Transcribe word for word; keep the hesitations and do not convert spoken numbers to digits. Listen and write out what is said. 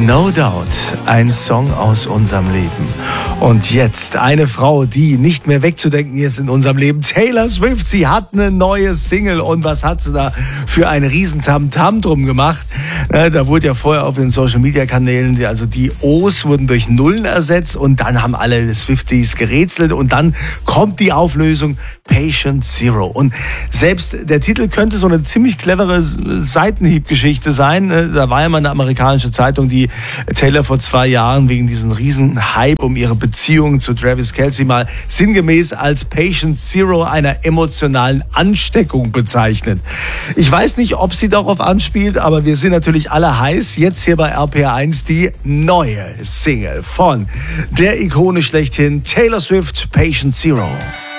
No Doubt, ein Song aus unserem Leben. Und jetzt eine Frau, die nicht mehr wegzudenken ist in unserem Leben. Taylor Swift, sie hat eine neue Single. Und was hat sie da für einen riesen Tamtam drum gemacht? Da wurde ja vorher auf den Social-Media-Kanälen, also die O's wurden durch Nullen ersetzt. Und dann haben alle Swifties gerätselt. Und dann kommt die Auflösung Patient Zero. Und selbst der Titel könnte so eine ziemlich clevere Seitenhiebgeschichte sein. Da war ja mal eine amerikanische Zeitung, die Taylor vor zwei Jahren wegen diesen riesen Hype um ihre Beziehung zu Travis Kelce mal sinngemäß als Patient Zero einer emotionalen Ansteckung bezeichnet. Ich weiß nicht, ob sie darauf anspielt, aber wir sind natürlich alle heiß. Jetzt hier bei R P R eins die neue Single von der Ikone schlechthin Taylor Swift, Patient Zero.